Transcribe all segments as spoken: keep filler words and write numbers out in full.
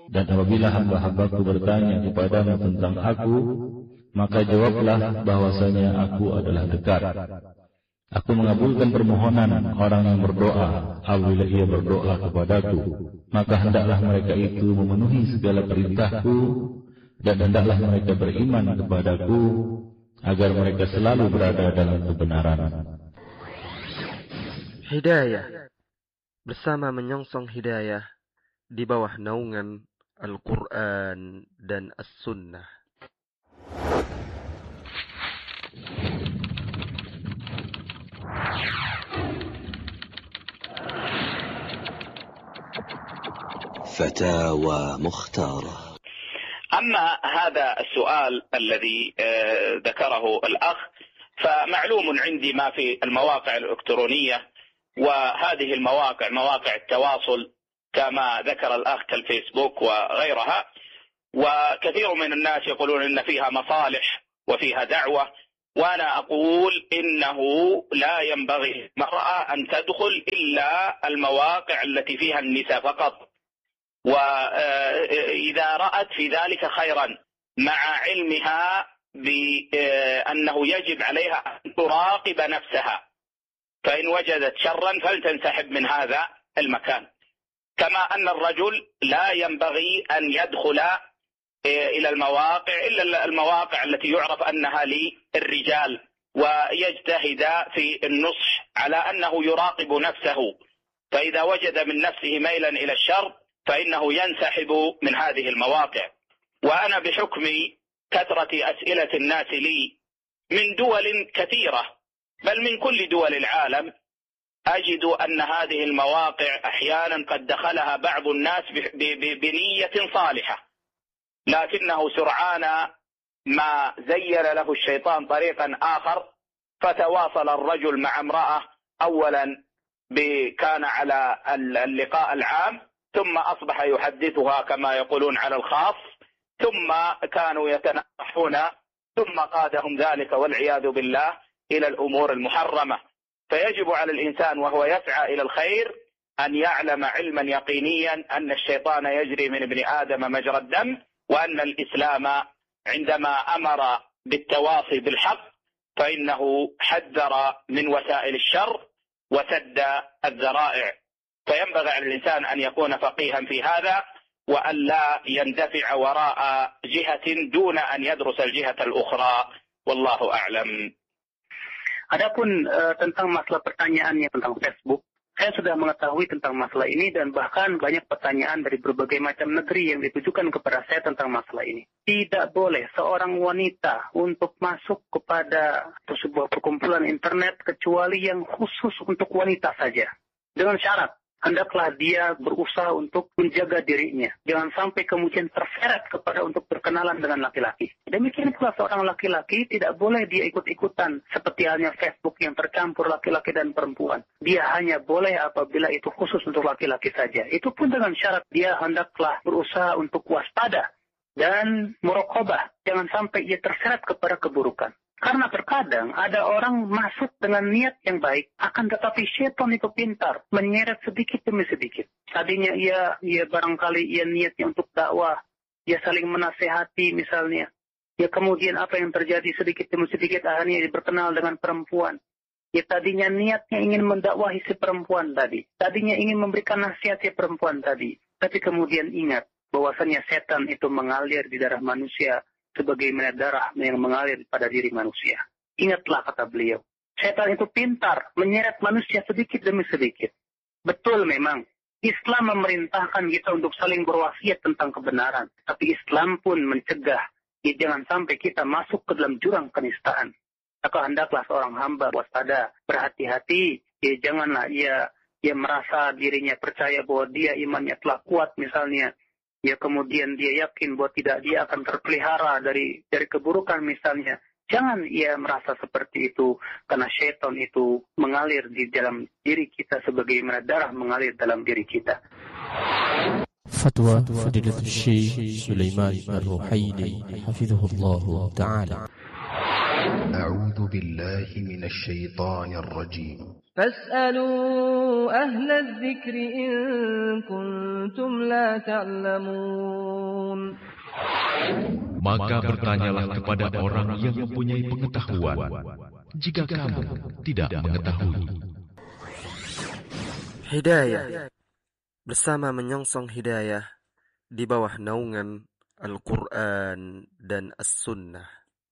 Dan apabila hamba-hambaku bertanya kepadamu tentang aku, maka jawablah bahwasanya aku adalah dekat. Aku mengabulkan permohonan orang yang berdoa apabila ia berdoa kepadaku, maka hendaklah mereka itu memenuhi segala perintahku, dan hendaklah mereka beriman kepadaku agar mereka selalu berada dalam kebenaran. Hidayah bersama menyongsong hidayah di bawah naungan Al-Quran dan As-Sunnah. فتاوى مختارة. أما هذا السؤال الذي ذكره الأخ فمعلوم عندي ما في المواقع الإلكترونية، وهذه المواقع مواقع التواصل كما ذكر الأخ كالفيسبوك وغيرها، وكثير من الناس يقولون إن فيها مصالح وفيها دعوة، وأنا أقول إنه لا ينبغي للمرأة أن تدخل إلا المواقع التي فيها النساء فقط، وإذا رأت في ذلك خيرا مع علمها بأنه يجب عليها أن تراقب نفسها، فإن وجدت شرا فلتنسحب من هذا المكان. كما أن الرجل لا ينبغي أن يدخل إلى المواقع إلا المواقع التي يعرف أنها للرجال، ويجتهد في النصح على أنه يراقب نفسه، فإذا وجد من نفسه ميلا إلى الشر فإنه ينسحب من هذه المواقع. وأنا بحكم كثرة أسئلة الناس لي من دول كثيرة بل من كل دول العالم، أجد أن هذه المواقع أحيانا قد دخلها بعض الناس بنية صالحة، لكنه سرعان ما زين له الشيطان طريقا آخر، فتواصل الرجل مع امرأة أولا كان على اللقاء العام، ثم أصبح يحدثها كما يقولون على الخاص، ثم كانوا يتناحون، ثم قادهم ذلك والعياذ بالله إلى الأمور المحرمة. فيجب على الإنسان وهو يسعى إلى الخير أن يعلم علما يقينيا أن الشيطان يجري من ابن آدم مجرى الدم، وأن الإسلام عندما أمر بالتواصي بالحق فإنه حذر من وسائل الشر وسد الذرائع. فينبغي على الإنسان أن يكون فقيها في هذا، وأن لا يندفع وراء جهة دون أن يدرس الجهة الأخرى، والله أعلم. Adapun uh, tentang masalah pertanyaannya tentang Facebook, saya sudah mengetahui tentang masalah ini, dan bahkan banyak pertanyaan dari berbagai macam negeri yang ditujukan kepada saya tentang masalah ini. Tidak boleh seorang wanita untuk masuk kepada sebuah perkumpulan internet kecuali yang khusus untuk wanita saja. Dengan syarat, hendaklah dia berusaha untuk menjaga dirinya. Jangan sampai kemudian terseret kepada untuk berkenalan dengan laki-laki. Demikian pula seorang laki-laki tidak boleh dia ikut-ikutan seperti halnya Facebook yang tercampur laki-laki dan perempuan. Dia hanya boleh apabila itu khusus untuk laki-laki saja. Itu pun dengan syarat dia hendaklah berusaha untuk waspada dan muraqabah. Jangan sampai ia terseret kepada keburukan. Karena terkadang ada orang masuk dengan niat yang baik, akan tetapi syaitan itu pintar, menyeret sedikit demi sedikit. Tadinya ia, ia barangkali ia niatnya untuk dakwah, ia saling menasehati misalnya. Ya kemudian apa yang terjadi sedikit demi sedikit akhirnya dia berkenal dengan perempuan. Ya tadinya niatnya ingin mendakwahi si perempuan tadi. Tadinya ingin memberikan nasihat si perempuan tadi. Tapi kemudian ingat bahwasanya setan itu mengalir di darah manusia sebagaimana darah yang mengalir pada diri manusia. Ingatlah kata beliau, setan itu pintar menyeret manusia sedikit demi sedikit. Betul memang, Islam memerintahkan kita untuk saling berwasiat tentang kebenaran. Tapi Islam pun mencegah, ya, jangan sampai kita masuk ke dalam jurang kenistaan. Maka hendaklah seorang hamba waspada, berhati-hati. Ya, janganlah ia, ia merasa dirinya percaya bahwa dia imannya telah kuat misalnya. Ya kemudian dia yakin bahwa tidak dia akan terpelihara dari dari keburukan misalnya. Jangan ia merasa seperti itu, karena syaitan itu mengalir di dalam diri kita sebagaimana darah mengalir dalam diri kita. Fatwa Fadilatul Syekh Sulaiman Ar-Ruhaili hafizahullah ta'ala. A'udzu billahi minasy syaithanir rajim. Fas'alu أهل الذكر إن كنتم لا تعلمون. Maka bertanyalah kepada orang yang mempunyai pengetahuan, jika kamu tidak mengetahui. Hidayah, bersama menyongsong hidayah di bawah naungan Al-Quran dan As-Sunnah.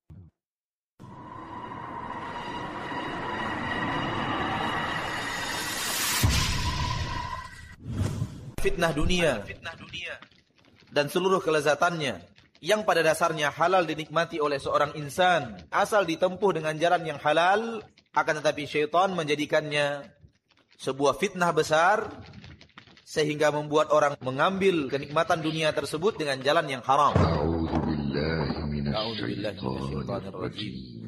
Fitnah dunia dan seluruh kelezatannya yang pada dasarnya halal dinikmati oleh seorang insan asal ditempuh dengan jalan yang halal, akan tetapi syaitan menjadikannya sebuah fitnah besar sehingga membuat orang mengambil kenikmatan dunia tersebut dengan jalan yang haram. A'udzubillahi minasyaitonir rajim.